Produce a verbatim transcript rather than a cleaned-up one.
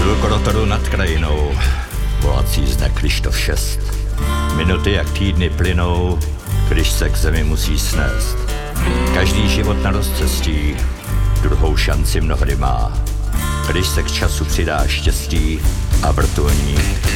Ilkorotoru nad krajinou, volací zne Kryštof šest. Minuty jak týdny plynou, když se k zemi musí snést. Každý život na rozcestí druhou šanci mnohdy má, když se k času přidá štěstí a vrtulník